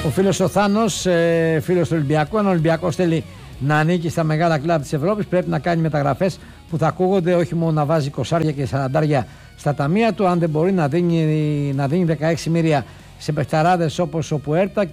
Ο φίλος ο Θάνος, φίλος του Ολυμπιακού, αν ο Ολυμπιακός θέλει να ανήκει στα μεγάλα κλαμπ της Ευρώπης, πρέπει να κάνει μεταγραφές που θα ακούγονται, όχι μόνο να βάζει 20 και 40 στα ταμεία του. Αν δεν μπορεί να δίνει 16 μοίρια σε παιχταράδες όπως ο Πουέρτα